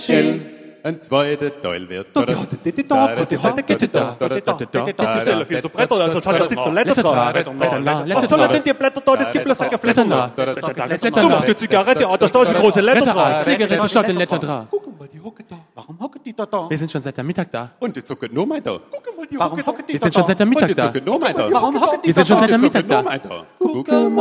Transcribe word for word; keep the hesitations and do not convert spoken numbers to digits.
Ein zweiter Teil wird. Die hatte die da, die hatte Gitter da, die Stelle für so Bretter, also hat das nicht so Letter dran. Was soll denn die Blätter da, das gibt bloß eine Fletter da. Du machst eine Zigarette, da steht so große Letter dran. Zigarette steht in Letter dran. Guck mal, die hocke da. Warum hocke die da da? Wir sind schon seit der Mittag da. Und die zucken nur mal da. Guck mal, die hocke da. Wir sind schon seit der Und Mittag die da. zucken nur mal da. Warum hocke die Wir sind schon seit der Die Mittag zucken nur da. mal da. Guck mal.